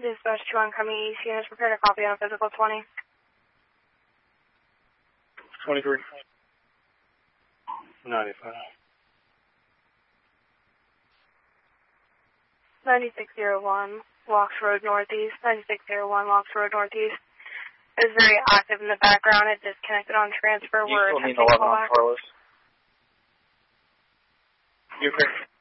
Dispatch 2 oncoming East units, prepare to copy on physical 20. 23. 95. 9601, Locks Road Northeast. 9601, Locks Road Northeast. It was very active in the background. It disconnected on transfer. You still need 11 on Carlos. You okay?